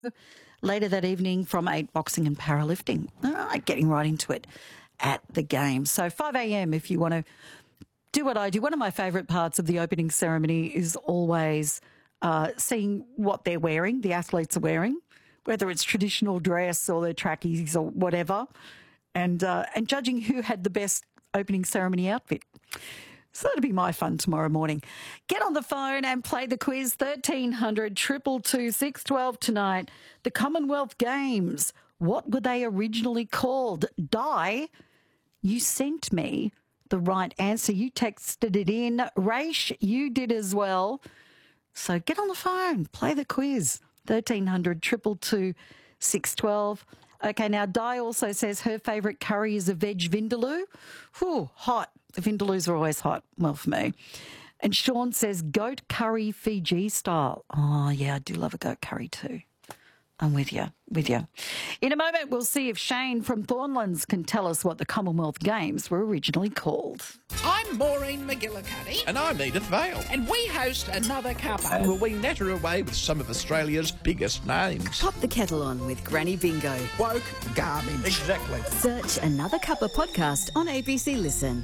Later that evening from 8, boxing and powerlifting. All right, getting right into it at the game. So 5 a.m. if you want to do what I do. One of my favourite parts of the opening ceremony is always seeing what they're wearing, the athletes are wearing, whether it's traditional dress or their trackies or whatever, and judging who had the best opening ceremony outfit. So that'll be my fun tomorrow morning. Get on the phone and play the quiz. 1300 222 612 tonight. The Commonwealth Games. What were they originally called? Di, you sent me the right answer. You texted it in. Raish, you did as well. So get on the phone. Play the quiz. 1300 222 612. Okay, now Di also says her favourite curry is a veg vindaloo. Whew, hot. The vindaloos are always hot. Well, for me. And Sean says goat curry Fiji style. Oh, yeah, I do love a goat curry too. I'm with you. In a moment, we'll see if Shane from Thornlands can tell us what the Commonwealth Games were originally called. I'm Maureen McGillicuddy. And I'm Edith Vale. And we host Another Cuppa. Well, we natter away with some of Australia's biggest names. Pop the kettle on with Granny Bingo. Woke garbage. Exactly. Search Another Cuppa podcast on ABC Listen.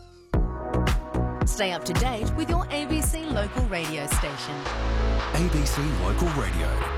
Stay up to date with your ABC local radio station. ABC Local Radio.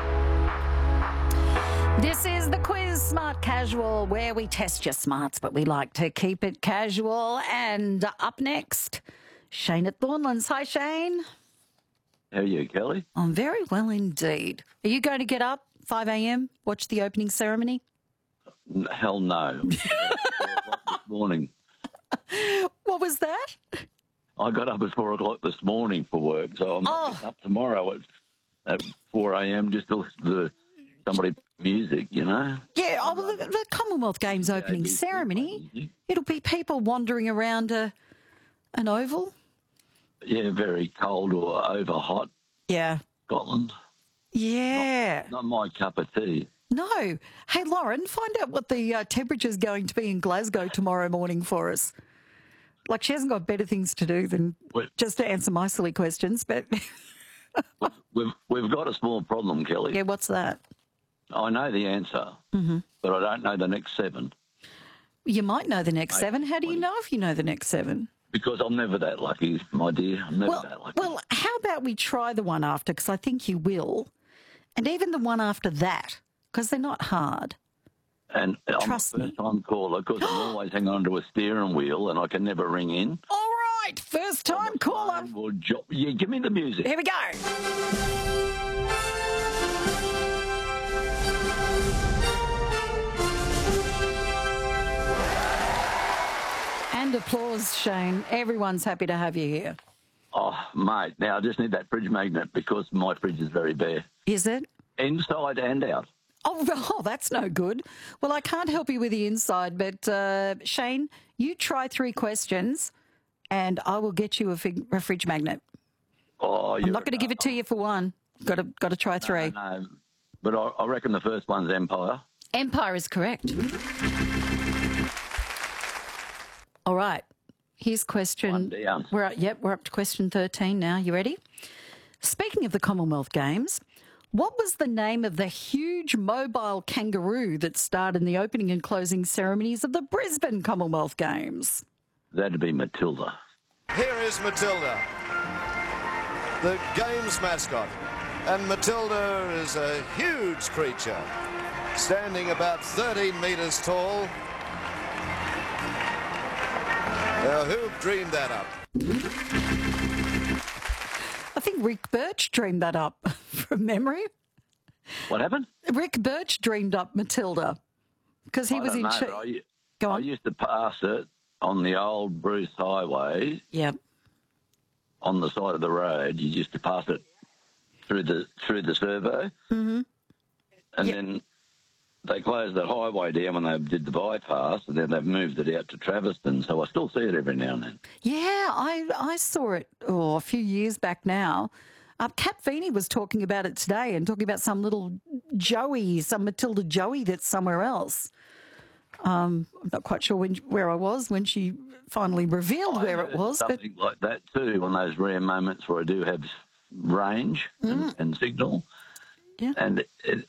This is the quiz, Smart Casual, where we test your smarts, but we like to keep it casual. And up next, Shane at Thornlands. Hi, Shane. How are you, Kelly? I'm very well indeed. Are you going to get up 5 a.m., watch the opening ceremony? Hell no. 4 o'clock this morning. What was that? I got up at 4 o'clock this morning for work, so I'm up tomorrow at 4 a.m. just to listen to somebody music, you know? Yeah, the Commonwealth Games opening ceremony, it'll be people wandering around an oval. Yeah, very cold or over hot. Yeah. Scotland. Yeah. Not my cup of tea. No. Hey, Lauren, find out what the temperature's going to be in Glasgow tomorrow morning for us. Like, she hasn't got better things to do than just to answer my silly questions, but... We've got a small problem, Kelly. Yeah, what's that? I know the answer, but I don't know the next 7. You might know the next 7. How do you know if you know the next 7? Because I'm never that lucky, my dear. I'm never that lucky. Well, how about we try the one after, because I think you will, and even the one after that, because they're not hard. And Trust I'm a first-time caller because I'm always hanging onto a steering wheel and I can never ring in. All right, first-time caller. Yeah, give me the music. Here we go. And applause, Shane. Everyone's happy to have you here. Oh, mate, now I just need that fridge magnet because my fridge is very bare. Is it? Inside and out. Oh, that's no good. Well, I can't help you with the inside, but Shane, you try 3 questions and I will get you a fridge magnet. Oh, I'm not going to give it to you for one. Got to try 3. No, but I reckon the first one's Empire. Empire is correct. All right. Here's question. One down. We're up to question 13 now. You ready? Speaking of the Commonwealth Games, what was the name of the huge mobile kangaroo that starred in the opening and closing ceremonies of the Brisbane Commonwealth Games? That'd be Matilda. Here is Matilda, the Games mascot. And Matilda is a huge creature, standing about 13 metres tall. Now, who dreamed that up? I think Rick Birch dreamed that up from memory. What happened? Rick Birch dreamed up Matilda because he was in charge. Go on. I used to pass it on the old Bruce Highway. Yep. On the side of the road, you used to pass it through the servo. Mm-hmm. And then they closed the highway down when they did the bypass, and then they've moved it out to Traviston, so I still see it every now and then. Yeah, I saw it a few years back now. Kat Feeney was talking about it today and talking about some little Joey, some Matilda Joey that's somewhere else. I'm not quite sure where I was when she finally revealed where it was. Something like that too, on those rare moments where I do have range and signal. Yeah. And